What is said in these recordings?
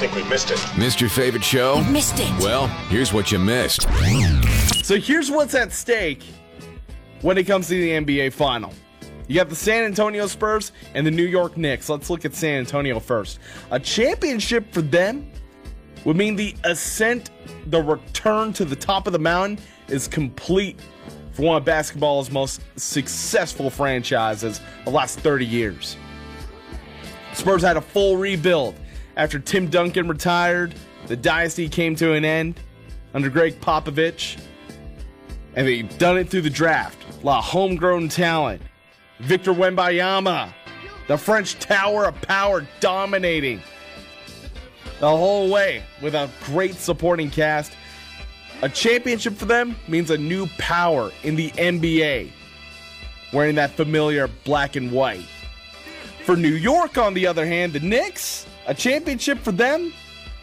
think we missed it. Missed your favorite show? You missed it. Well, here's what you missed. So here's what's at stake when it comes to the NBA Final. You got the San Antonio Spurs and the New York Knicks. Let's look at San Antonio first. A championship for them would mean the ascent, the return to the top of the mountain is complete for one of basketball's most successful franchises of the last 30 years. Spurs had a full rebuild after Tim Duncan retired. The dynasty came to an end under Greg Popovich, and they've done it through the draft. A lot of homegrown talent. Victor Wembanyama, the French Tower of Power, dominating the whole way with a great supporting cast. A championship for them means a new power in the NBA, wearing that familiar black and white. For New York, on the other hand, the Knicks, a championship for them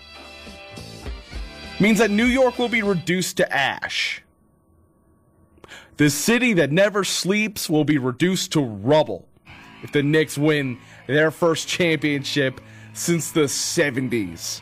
means that New York will be reduced to ash. The city that never sleeps will be reduced to rubble if the Knicks win their first championship since the 70s.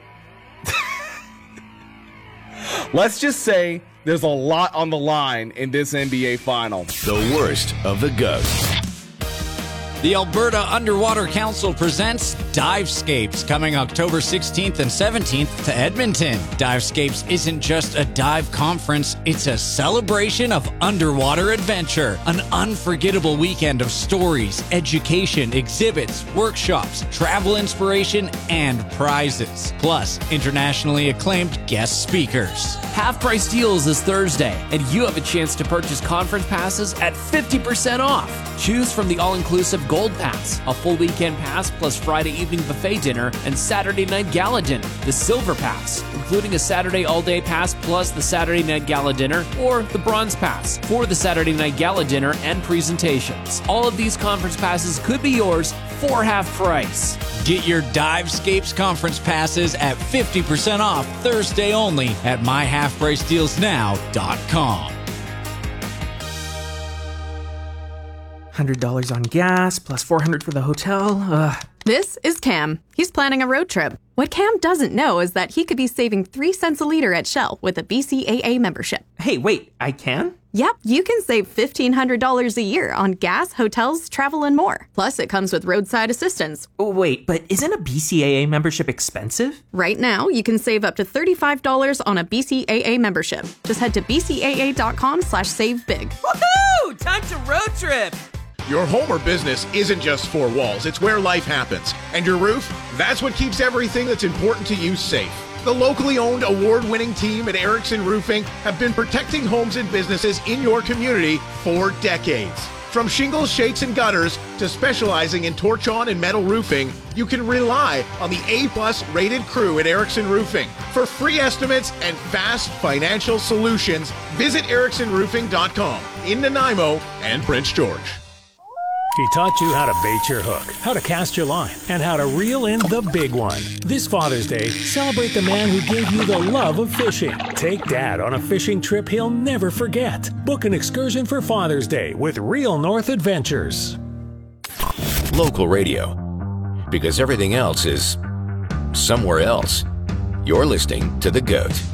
Let's just say there's a lot on the line in this NBA final. The worst of the GOAT. The Alberta Underwater Council presents Divescapes, coming October 16th and 17th to Edmonton. Divescapes isn't just a dive conference, it's a celebration of underwater adventure. An unforgettable weekend of stories, education, exhibits, workshops, travel inspiration, and prizes. Plus, internationally acclaimed guest speakers. Half-price deals this Thursday, and you have a chance to purchase conference passes at 50% off. Choose from the all-inclusive Gold Pass, a full weekend pass plus Friday evening buffet dinner and Saturday night gala dinner. The Silver Pass, including a Saturday all-day pass plus the Saturday night gala dinner, or the Bronze Pass for the Saturday night gala dinner and presentations. All of these conference passes could be yours for half price. Get your Divescapes conference passes at 50% off Thursday only at myhalfpricedealsnow.com. $100 on gas, plus $400 for the hotel. This is Cam. He's planning a road trip. What Cam doesn't know is that he could be saving 3 cents a liter at Shell with a BCAA membership. Hey, wait, I can? Yep, you can save $1,500 a year on gas, hotels, travel, and more. Plus, it comes with roadside assistance. Oh, wait, but isn't a BCAA membership expensive? Right now, you can save up to $35 on a BCAA membership. Just head to bcaa.com/savebig. Woohoo! Time to road trip! Your home or business isn't just four walls, it's where life happens. And your roof, that's what keeps everything that's important to you safe. The locally owned, award-winning team at Erickson Roofing have been protecting homes and businesses in your community for decades. From shingles, shakes, and gutters to specializing in torch-on and metal roofing, you can rely on the A-plus rated crew at Erickson Roofing. For free estimates and fast financial solutions, visit ericksonroofing.com in Nanaimo and Prince George. He taught you how to bait your hook, how to cast your line, and how to reel in the big one. This Father's Day, celebrate the man who gave you the love of fishing. Take Dad on a fishing trip he'll never forget. Book an excursion for Father's Day with Real North Adventures. Local radio. Because everything else is somewhere else. You're listening to The GOAT.